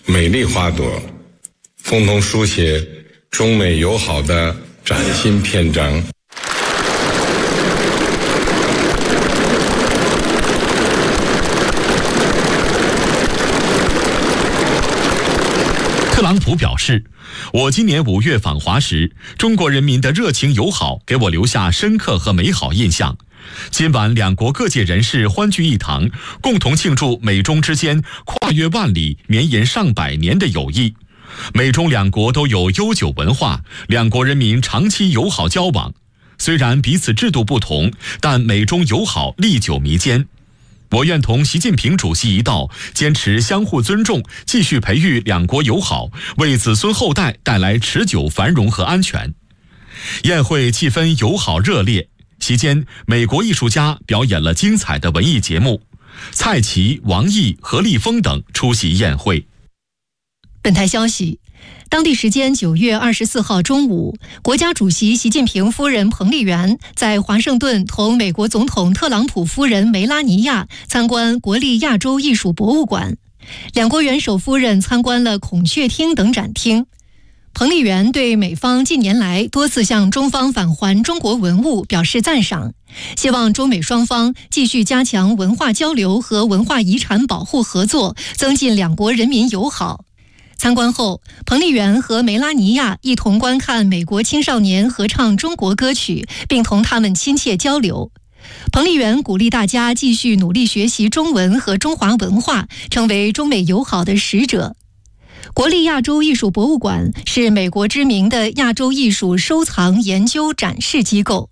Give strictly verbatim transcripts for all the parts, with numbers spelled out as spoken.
美丽花朵，共同书写中美友好的崭新篇章。 特朗普表示，我今年五月访华时，中国人民的热情友好给我留下深刻和美好印象。今晚两国各界人士欢聚一堂，共同庆祝美中之间跨越万里、绵延上百年的友谊。美中两国都有悠久文化，两国人民长期友好交往。虽然彼此制度不同，但美中友好历久弥坚。我愿同习近平主席一道，坚持相互尊重，继续培育两国友好，为子孙后代带来持久繁荣和安全。宴会气氛友好热烈，期间美国艺术家表演了精彩的文艺节目，蔡奇、王毅、何立峰等出席宴会。 本台消息，当地时间九月二十四号中午，国家主席习近平夫人彭丽媛在华盛顿同美国总统特朗普夫人梅拉尼亚参观国立亚洲艺术博物馆，两国元首夫人参观了孔雀厅等展厅。彭丽媛对美方近年来多次向中方返还中国文物表示赞赏，希望中美双方继续加强文化交流和文化遗产保护合作，增进两国人民友好。参观后，彭丽媛和梅拉尼亚一同观看美国青少年合唱中国歌曲，并同他们亲切交流。彭丽媛鼓励大家继续努力学习中文和中华文化，成为中美友好的使者。国立亚洲艺术博物馆是美国知名的亚洲艺术收藏、研究、展示机构。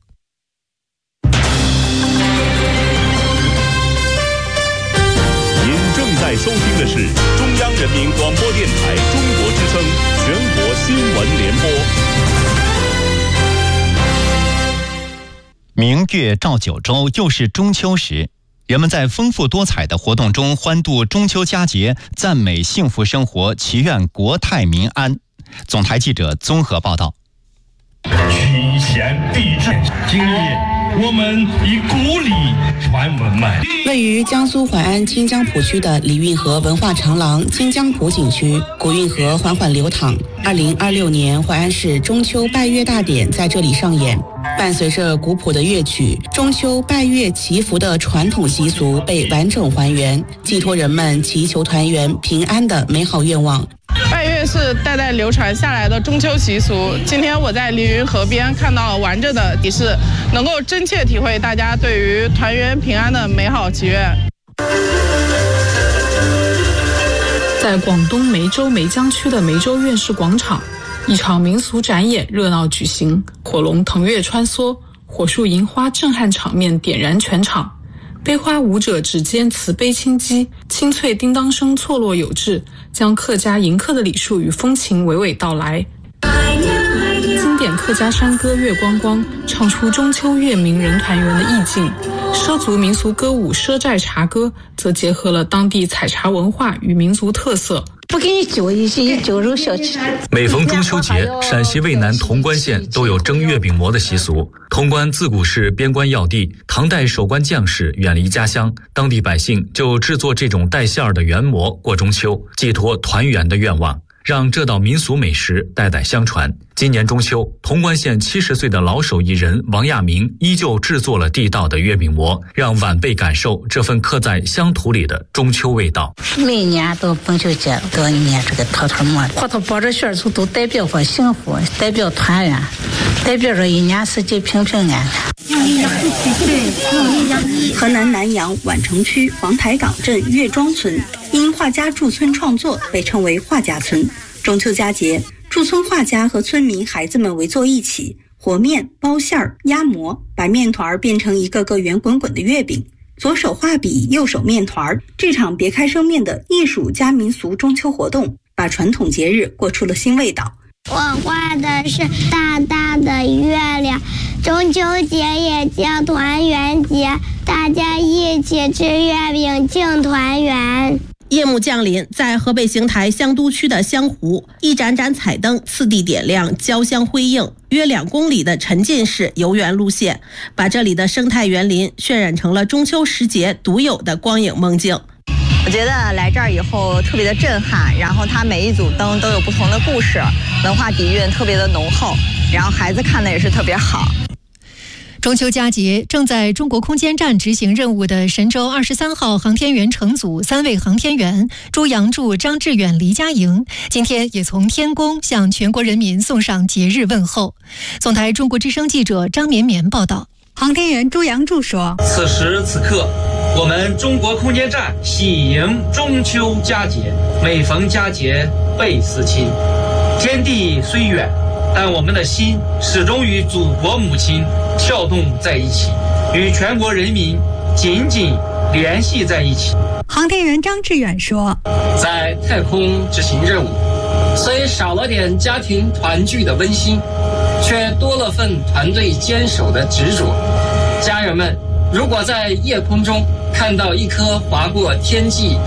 您正在收听的是中央人民广播电台中国之声全国新闻联播。 明月照九州，又是中秋时，人们在丰富多彩的活动中欢度中秋佳节，赞美幸福生活，祈愿国泰民安。总台记者综合报道。 群贤毕至，今日我们以古礼传文脉。 位于江苏淮安清江浦区的李运河文化长廊清江浦景区，古运河缓缓流淌。二零二六年淮安市中秋拜月大典在这里上演，伴随着古朴的乐曲，中秋拜月祈福的传统习俗被完整还原，寄托人们祈求团圆平安的美好愿望。 拜月是代代流传下来的中秋习俗，今天我在凌云河边看到完整的仪式，能够真切体会大家对于团圆平安的美好祈愿。 在广东梅州梅江区的梅州院士广场，一场民俗展演热闹举行，火龙腾跃穿梭，火树银花震撼场面点燃全场。悲花舞者指尖慈悲轻击，清脆叮当声错落有致，将客家迎客的礼数与风情娓娓道来。经典客家山歌月光光，唱出中秋月明人团圆的意境。畲族民俗歌舞畲寨茶歌则结合了当地采茶文化与民族特色。 不给你揪一些揪肉小吃。 每逢中秋节，陕西渭南潼关县都有蒸月饼馍的习俗。潼关自古是边关要地，唐代守关将士远离家乡，当地百姓就制作这种带馅儿的圆馍过中秋，寄托团圆的愿望，让这道民俗美食代代相传。今年中秋，潼关县七十岁的老手艺人王亚明依旧制作了地道的月饼馍，让晚辈感受这份刻在乡土里的中秋味道。 每年到中秋节都捏这个套套馍，花头包着馅儿都代表着幸福，代表团圆，代表着一年四季平平安安。 河南南阳宛城区黄台岗镇岳庄村，因画家驻村创作被称为画家村。中秋佳节，驻村画家和村民孩子们围坐一起，和面、包馅儿、压馍，把面团变成一个个圆滚滚的月饼。左手画笔，右手面团，这场别开生面的艺术加民俗中秋活动，把传统节日过出了新味道。 我画的是大大的月亮，中秋节也叫团圆节，大家一起吃月饼庆团圆。 夜幕降临，在河北邢台香都区的香湖，一盏盏彩灯次第点亮，交相辉映。约两公里的沉浸式游园路线，把这里的生态园林渲染成了中秋时节独有的光影梦境。 我觉得来这儿以后特别的震撼，然后它每一组灯都有不同的故事，文化底蕴特别的浓厚，然后孩子看的也是特别好。 中秋佳节，正在中国空间站执行任务的神舟二十三号航天员乘组三位航天员朱杨柱、张志远、黎佳莹，今天也从天宫向全国人民送上节日问候。总台中国之声记者张绵绵报道。 航天员朱杨柱说：“ 此时此刻，我们中国空间站喜迎中秋佳节，每逢佳节倍思亲。天地虽远，但我们的心始终与祖国母亲跳动在一起，与全国人民紧紧联系在一起。” 航天员张志远说：“ 在太空执行任务，虽少了点家庭团聚的温馨，却多了份团队坚守的执着。家人们，如果在夜空中看到一颗划过天际